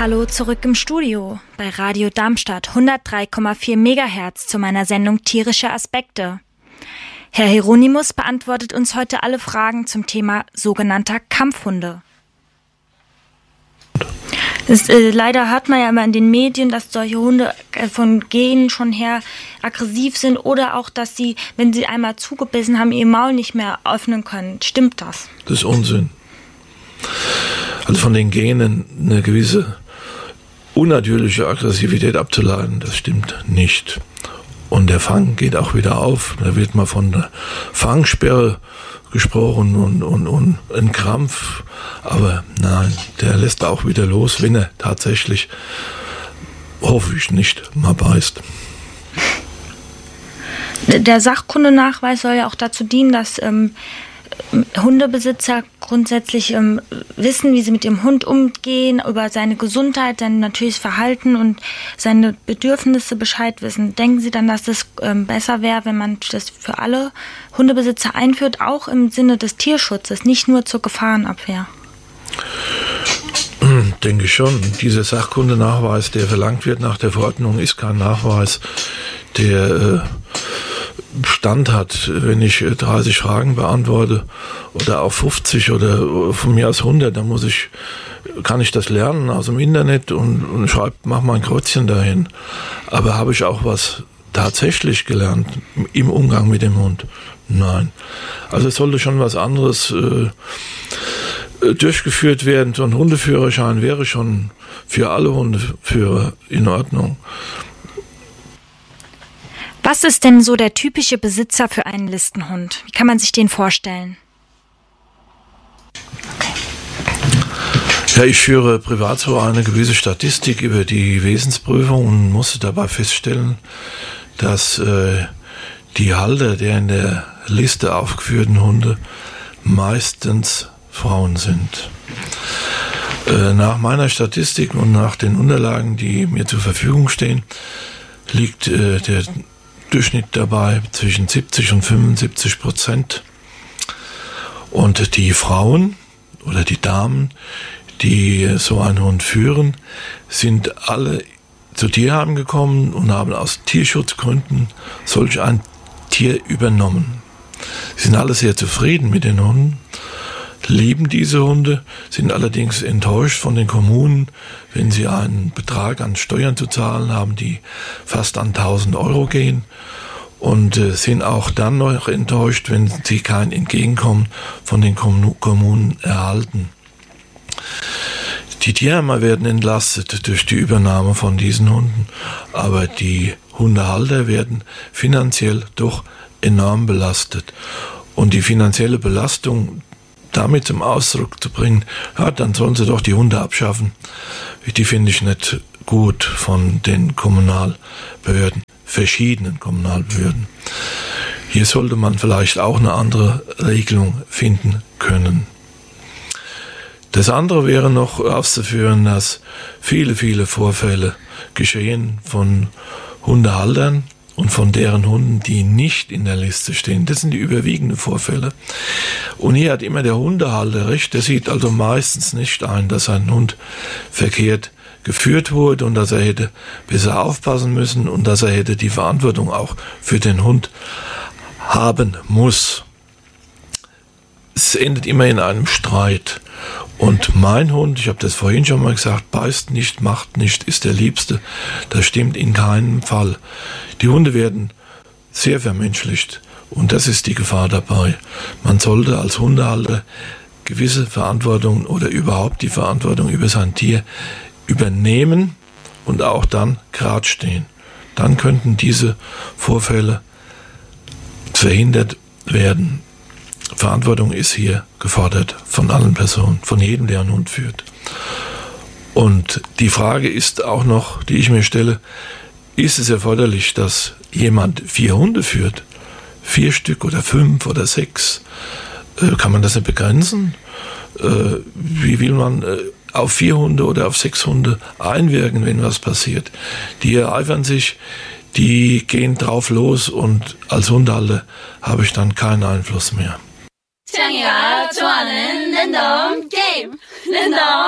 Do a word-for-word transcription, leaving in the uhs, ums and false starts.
Hallo zurück im Studio bei Radio Darmstadt hundertdrei Komma vier Megahertz zu meiner Sendung Tierische Aspekte. Herr Hieronymus beantwortet uns heute alle Fragen zum Thema sogenannter Kampfhunde. Das, äh, leider hört man ja immer in den Medien, dass solche Hunde äh, von Genen schon her aggressiv sind oder auch, dass sie, wenn sie einmal zugebissen haben, ihr Maul nicht mehr öffnen können. Stimmt das? Das ist Unsinn. Also von den Genen eine gewisse unnatürliche Aggressivität abzuleiten, das stimmt nicht. Und der Fang geht auch wieder auf. Da wird mal von der Fangsperre gesprochen und, und, und ein Krampf. Aber nein, der lässt auch wieder los, wenn er tatsächlich, hoffe ich nicht, mal beißt. Der Sachkundenachweis soll ja auch dazu dienen, dass ähm, Hundebesitzer grundsätzlich ähm, wissen, wie sie mit ihrem Hund umgehen, über seine Gesundheit, sein natürliches Verhalten und seine Bedürfnisse Bescheid wissen. Denken Sie dann, dass das ähm, besser wäre, wenn man das für alle Hundebesitzer einführt, auch im Sinne des Tierschutzes, nicht nur zur Gefahrenabwehr? Denke ich schon. Dieser Sachkundenachweis, der verlangt wird nach der Verordnung, ist kein Nachweis, der äh, Stand hat, wenn ich dreißig Fragen beantworte oder auch fünfzig oder von mir aus hundert, dann muss ich, kann ich das lernen aus dem Internet und, und schreibe, mach mal ein Kreuzchen dahin. Aber habe ich auch was tatsächlich gelernt im Umgang mit dem Hund? Nein. Also es sollte schon was anderes äh, durchgeführt werden. So ein Hundeführerschein wäre schon für alle Hundeführer in Ordnung. Was ist denn so der typische Besitzer für einen Listenhund? Wie kann man sich den vorstellen? Ja, ich führe privat so eine gewisse Statistik über die Wesensprüfung und musste dabei feststellen, dass äh, die Halter der in der Liste aufgeführten Hunde meistens Frauen sind. Äh, nach meiner Statistik und nach den Unterlagen, die mir zur Verfügung stehen, liegt äh, der Durchschnitt dabei zwischen siebzig und fünfundsiebzig Prozent. Und die Frauen oder die Damen, die so einen Hund führen, sind alle zu Tierheimen gekommen und haben aus Tierschutzgründen solch ein Tier übernommen. Sie sind alle sehr zufrieden mit den Hunden, lieben diese Hunde, sind allerdings enttäuscht von den Kommunen, wenn sie einen Betrag an Steuern zu zahlen haben, die fast an tausend Euro gehen, und äh, sind auch dann noch enttäuscht, wenn sie kein Entgegenkommen von den Kommunen erhalten. Die Tierheime werden entlastet durch die Übernahme von diesen Hunden, aber die Hundehalter werden finanziell doch enorm belastet. Und die finanzielle Belastung damit zum Ausdruck zu bringen, ja, dann sollen sie doch die Hunde abschaffen. Die finde ich nicht gut von den Kommunalbehörden, verschiedenen Kommunalbehörden. Hier sollte man vielleicht auch eine andere Regelung finden können. Das andere wäre noch auszuführen, dass viele, viele Vorfälle geschehen von Hundehaltern und von deren Hunden, die nicht in der Liste stehen. Das sind die überwiegenden Vorfälle. Und hier hat immer der Hundehalter recht. Der sieht also meistens nicht ein, dass sein Hund verkehrt geführt wurde und dass er hätte besser aufpassen müssen und dass er hätte die Verantwortung auch für den Hund haben muss. Es endet immer in einem Streit. Und mein Hund, ich habe das vorhin schon mal gesagt, beißt nicht, macht nicht, ist der Liebste. Das stimmt in keinem Fall. Die Hunde werden sehr vermenschlicht und das ist die Gefahr dabei. Man sollte als Hundehalter gewisse Verantwortung oder überhaupt die Verantwortung über sein Tier übernehmen und auch dann gerade stehen. Dann könnten diese Vorfälle verhindert werden. Verantwortung ist hier gefordert von allen Personen, von jedem, der einen Hund führt. Und die Frage ist auch noch, die ich mir stelle, ist es erforderlich, dass jemand vier Hunde führt? Vier Stück oder fünf oder sechs? Äh, kann man das nicht begrenzen? Äh, wie will man äh, auf vier Hunde oder auf sechs Hunde einwirken, wenn was passiert? Die ereifern sich, die gehen drauf los und als Hundehalter habe ich dann keinen Einfluss mehr. 창이가 좋아하는 랜덤 게임 랜덤